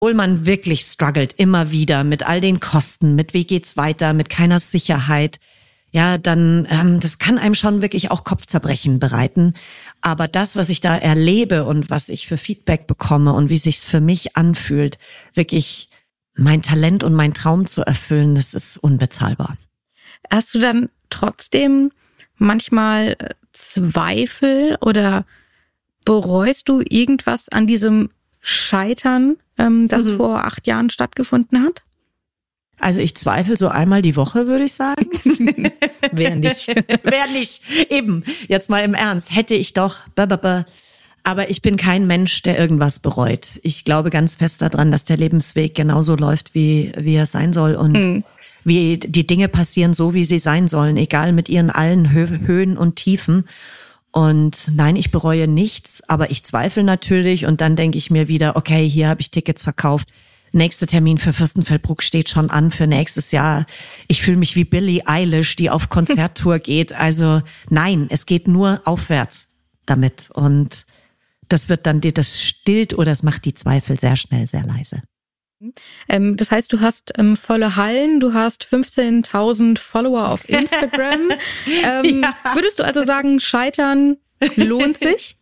obwohl man wirklich struggelt, immer wieder mit all den Kosten, mit wie geht's weiter, mit keiner Sicherheit, ja, dann das kann einem schon wirklich auch Kopfzerbrechen bereiten. Aber das, was ich da erlebe und was ich für Feedback bekomme und wie sich's für mich anfühlt, wirklich mein Talent und mein Traum zu erfüllen, das ist unbezahlbar. Hast du dann trotzdem manchmal Zweifel oder bereust du irgendwas an diesem Scheitern, das vor 8 Jahren stattgefunden hat? Also ich zweifle so einmal die Woche, würde ich sagen. Wer nicht? Wer nicht? Eben, jetzt mal im Ernst, hätte ich doch. Aber ich bin kein Mensch, der irgendwas bereut. Ich glaube ganz fest daran, dass der Lebensweg genauso läuft, wie er sein soll und wie die Dinge passieren, so wie sie sein sollen, egal mit ihren allen Höhen und Tiefen. Und nein, ich bereue nichts, aber ich zweifle natürlich und dann denke ich mir wieder, okay, hier habe ich Tickets verkauft. Nächster Termin für Fürstenfeldbruck steht schon an für nächstes Jahr. Ich fühle mich wie Billie Eilish, die auf Konzerttour geht. Also nein, es geht nur aufwärts damit. Und das wird dann das stillt oder es macht die Zweifel sehr schnell, sehr leise. Das heißt, du hast volle Hallen, du hast 15.000 Follower auf Instagram. Ja. Würdest du also sagen, Scheitern lohnt sich?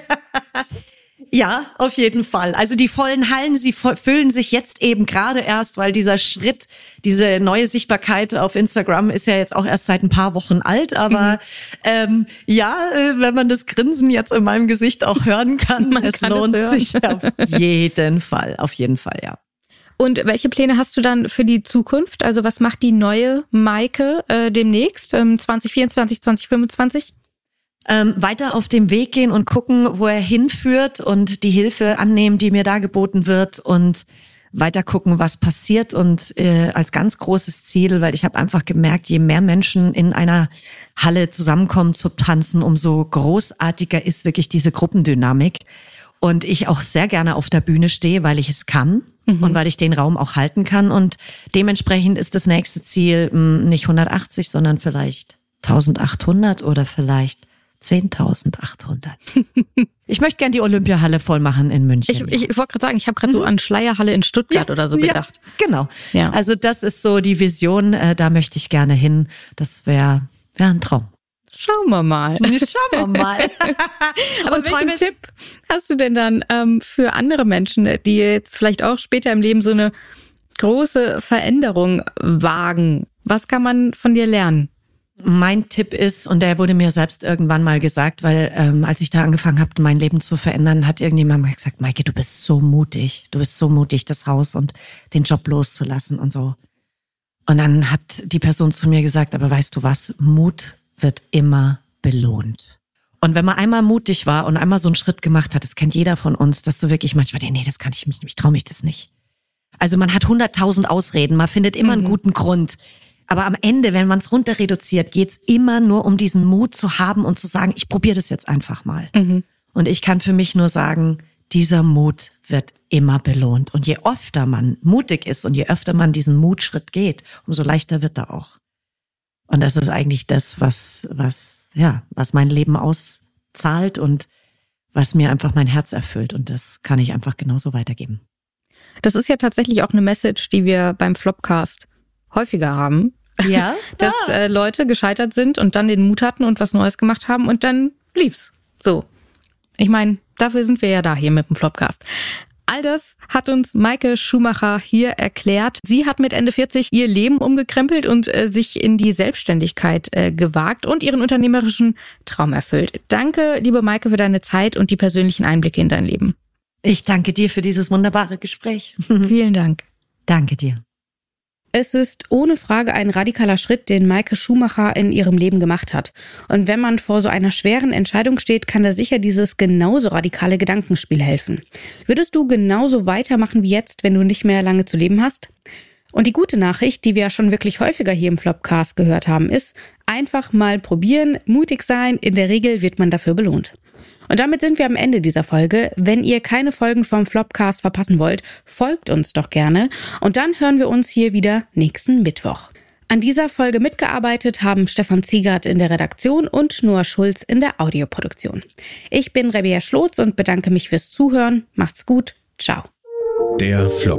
Ja, auf jeden Fall. Also die vollen Hallen, sie füllen sich jetzt eben gerade erst, weil dieser Schritt, diese neue Sichtbarkeit auf Instagram ist ja jetzt auch erst seit ein paar Wochen alt. Aber wenn man das Grinsen jetzt in meinem Gesicht auch hören kann, es lohnt sich auf jeden Fall, ja. Und welche Pläne hast du dann für die Zukunft? Also was macht die neue Maike demnächst, 2024, 2025? Weiter auf dem Weg gehen und gucken, wo er hinführt und die Hilfe annehmen, die mir da geboten wird und weiter gucken, was passiert und als ganz großes Ziel, weil ich habe einfach gemerkt, je mehr Menschen in einer Halle zusammenkommen zu tanzen, umso großartiger ist wirklich diese Gruppendynamik und ich auch sehr gerne auf der Bühne stehe, weil ich es kann und weil ich den Raum auch halten kann und dementsprechend ist das nächste Ziel nicht 180, sondern vielleicht 1800 oder vielleicht 10.800. Ich möchte gern die Olympiahalle voll machen in München. Ich wollte gerade sagen, ich habe gerade so an Schleierhalle in Stuttgart oder so gedacht. Ja, genau. Ja. Also das ist so die Vision, da möchte ich gerne hin. Das wäre ein Traum. Schauen wir mal. Aber welchen Tipp hast du denn dann für andere Menschen, die jetzt vielleicht auch später im Leben so eine große Veränderung wagen? Was kann man von dir lernen? Mein Tipp ist, und der wurde mir selbst irgendwann mal gesagt, weil als ich da angefangen habe, mein Leben zu verändern, hat irgendjemand mal gesagt, Maike, du bist so mutig, das Haus und den Job loszulassen und so. Und dann hat die Person zu mir gesagt, aber weißt du was, Mut wird immer belohnt. Und wenn man einmal mutig war und einmal so einen Schritt gemacht hat, das kennt jeder von uns, dass du wirklich manchmal, nee, das kann ich mich nicht, ich traue mich das nicht. Also man hat 100.000 Ausreden, man findet immer einen guten Grund. Aber am Ende, wenn man es runter reduziert, geht's immer nur um diesen Mut zu haben und zu sagen, ich probiere das jetzt einfach mal. Und ich kann für mich nur sagen, dieser Mut wird immer belohnt. Und je öfter man mutig ist und je öfter man diesen Mutschritt geht, umso leichter wird er auch. Und das ist eigentlich das, was mein Leben auszahlt und was mir einfach mein Herz erfüllt. Und das kann ich einfach genauso weitergeben. Das ist ja tatsächlich auch eine Message, die wir beim Flopcast häufiger haben. Ja. Dass Leute gescheitert sind und dann den Mut hatten und was Neues gemacht haben und dann lief's. So. Ich meine, dafür sind wir ja da hier mit dem Flopcast. All das hat uns Maike Schumacher hier erklärt. Sie hat mit Ende 40 ihr Leben umgekrempelt und sich in die Selbstständigkeit gewagt und ihren unternehmerischen Traum erfüllt. Danke, liebe Maike, für deine Zeit und die persönlichen Einblicke in dein Leben. Ich danke dir für dieses wunderbare Gespräch. Vielen Dank. Danke dir. Es ist ohne Frage ein radikaler Schritt, den Maike Schumacher in ihrem Leben gemacht hat. Und wenn man vor so einer schweren Entscheidung steht, kann da sicher dieses genauso radikale Gedankenspiel helfen. Würdest du genauso weitermachen wie jetzt, wenn du nicht mehr lange zu leben hast? Und die gute Nachricht, die wir ja schon wirklich häufiger hier im Flopcast gehört haben, ist, einfach mal probieren, mutig sein, in der Regel wird man dafür belohnt. Und damit sind wir am Ende dieser Folge. Wenn ihr keine Folgen vom Flopcast verpassen wollt, folgt uns doch gerne. Und dann hören wir uns hier wieder nächsten Mittwoch. An dieser Folge mitgearbeitet haben Stefan Ziegert in der Redaktion und Noah Schulz in der Audioproduktion. Ich bin Rebea Schlotz und bedanke mich fürs Zuhören. Macht's gut. Ciao. Der Flop.